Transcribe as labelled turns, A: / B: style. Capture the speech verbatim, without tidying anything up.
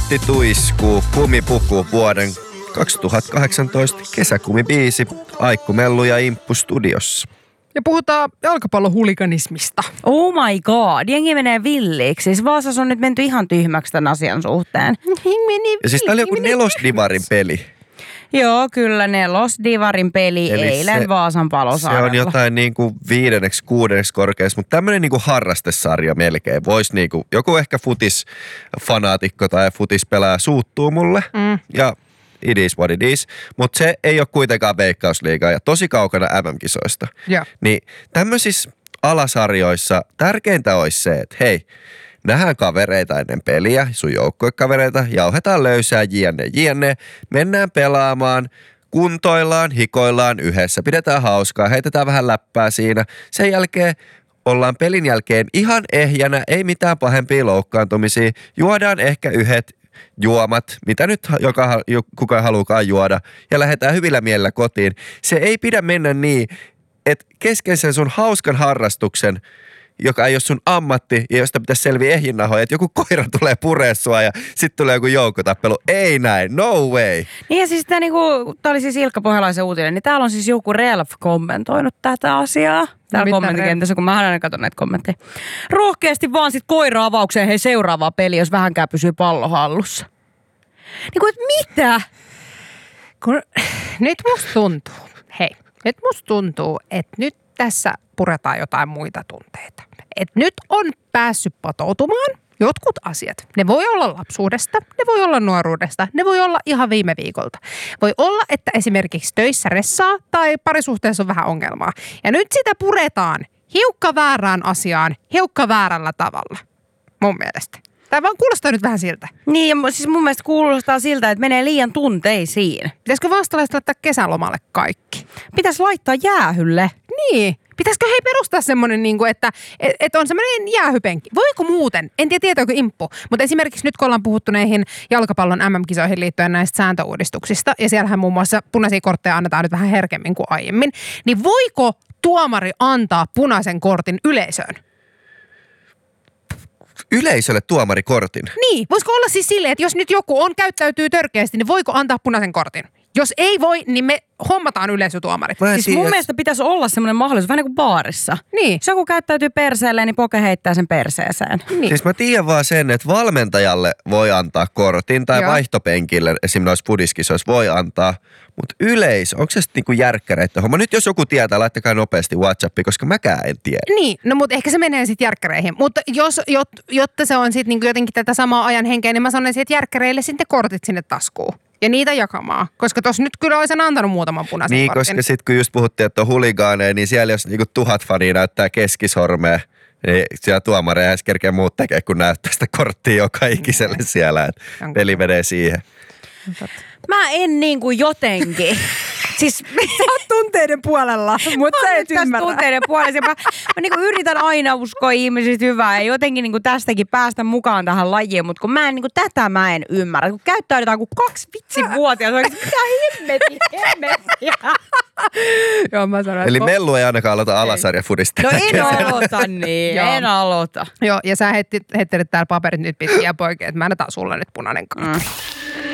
A: Antti Tuiskuu, Kumipuku, vuoden kaksituhattakahdeksantoista kesäkumibiisi, Aikku Mellu ja Imppu studiossa.
B: Ja puhutaan jalkapallohuliganismista.
C: Oh my god, jengi menee villiksi. Siis Vaasassa on nyt menty ihan tyhmäksi tämän asian suhteen.
A: Ja siis tää oli joku nelosdivarin peli.
C: Joo, kyllä nelosdivarin peli
A: Eli
C: eilen
A: se,
C: Vaasan Palosaarella.
A: Se on jotain niinku viidenneksi, kuudenneksi korkeassa, mutta tämmönen niinku harrastesarja melkein. Vois niinku, joku ehkä futisfanaatikko tai futispelaaja suuttuu mulle. Mm. Ja it is what it is. Mutta se ei ole kuitenkaan Veikkausliigaa ja tosi kaukana M M-kisoista.
B: Yeah.
A: Niin tämmöisissä alasarjoissa tärkeintä olisi se, että hei, nähdään kavereita ennen peliä, sun joukkuekavereita, jauhetaan löysää, jne, jne. Mennään pelaamaan, kuntoillaan, hikoillaan yhdessä, pidetään hauskaa, heitetään vähän läppää siinä. Sen jälkeen ollaan pelin jälkeen ihan ehjänä, ei mitään pahempia loukkaantumisia. Juodaan ehkä yhdet juomat, mitä nyt joka, kukaan haluukaan juoda, ja lähdetään hyvillä mielellä kotiin. Se ei pidä mennä niin, että kesken sen sun hauskan harrastuksen, joka ei ole sun ammatti ja josta pitäisi selviä ehjinnahoja, että joku koira tulee puree sua ja sitten tulee joku joukkotappelu. Ei näin, no way.
C: Niin ja siis tämä niinku, oli siis Ilkka Pohjalaisen uutinen, niin täällä on siis joku Relf kommentoinut tätä asiaa. Täällä no, kommenttikentässä, kun mä aina katson näitä kommentteja. Rohkeasti vaan sit koira-avaukseen hei seuraavaa peliä, jos vähänkään pysyy pallo hallussa. Niin kuin, että mitä?
B: Kun, nyt musta tuntuu, hei, nyt musta tuntuu, että nyt tässä puretaan jotain muita tunteita. Et nyt on päässyt patoutumaan jotkut asiat. Ne voi olla lapsuudesta, ne voi olla nuoruudesta, ne voi olla ihan viime viikolta. Voi olla, että esimerkiksi töissä ressaa tai parisuhteessa on vähän ongelmaa. Ja nyt sitä puretaan hiukka väärään asiaan, hiukka väärällä tavalla. Mun mielestä. Tämä vaan kuulostaa nyt vähän siltä.
C: Niin, ja siis mun mielestä kuulostaa siltä, että menee liian tunteisiin.
B: Pitäisikö vastalaiset laittaa kesälomalle kaikki?
C: Pitäisi laittaa jäähylle.
B: Niin. Pitäisikö hei perustaa semmoinen, niin kuin, että et, et on semmoinen jäähypenki? Voiko muuten? En tiedä, tietääkö Imppu. Mutta esimerkiksi nyt, kun ollaan puhuttu näihin jalkapallon M M-kisoihin liittyen näistä sääntöuudistuksista, ja siellähän muun muassa punaisia kortteja annetaan nyt vähän herkemmin kuin aiemmin, niin voiko tuomari antaa punaisen kortin yleisöön?
A: Yleisölle tuomarikortin?
B: Niin. Voisiko olla siis silleen, että jos nyt joku on käyttäytyy törkeästi, niin voiko antaa punaisen kortin? Jos ei voi, niin me hommataan yleisötuomarit.
C: Siis tiedä. Mun mielestä pitäisi olla semmoinen mahdollisuus, vähän niin kuin baarissa.
B: Niin.
C: Jos joku käyttäytyy perseelleen, niin poke heittää sen perseeseen.
B: Niin.
A: Siis mä tiedän vaan sen, että valmentajalle voi antaa kortin tai Joo. vaihtopenkille, esimerkiksi noissa fudiskisoissa voi antaa. Mutta yleis, onko se sitten niinku järkkäreitä homma? Nyt jos joku tietää, laittakaa nopeasti WhatsAppiin, koska mäkään en tiedä.
B: Niin, no mutta ehkä se menee sitten järkkäreihin. Mutta jos, jot, jotta se on sitten niinku jotenkin tätä samaa ajan henkeä, niin mä sanoisin, että järkkäreille sitten kortit sinne taskuun. Ja niitä jakamaan, koska tuossa nyt kyllä olisin antanut muutaman punaisen
A: Niin,
B: kortin.
A: koska sitten kun just puhuttiin, että on huligaaneja, niin siellä jos niinku tuhat fania näyttää keskisormea, niin siellä tuomareja ei kerkeä muut tekee, kun näyttää sitä korttia joka ikiselle siellä. Että peli menee siihen.
C: Mä en niin kuin jotenkin. Siis
B: sä oot tunteiden puolella, mutta sä et ymmärrä.
C: tunteiden puolella. Mä, mä niin kuin yritän aina uskoa ihmisistä hyvää ja jotenkin niin kuin tästäkin päästä mukaan tähän lajiin, mutta kun mä en, niin kuin tätä mä en ymmärrä. Kun käyttäydytään kuin kaksi vitsivuotias, on mitä hemmetin, hemmetin.
B: Joo, mä sanoin.
A: Eli Mellu ei ainakaan aloita alasarjafudista.
C: No en aloita niin, en aloita.
B: Joo, ja sä hettelit täällä paperit nyt pitkiä poikia, että mä annetaan sulle nyt punainen kortti. Mm.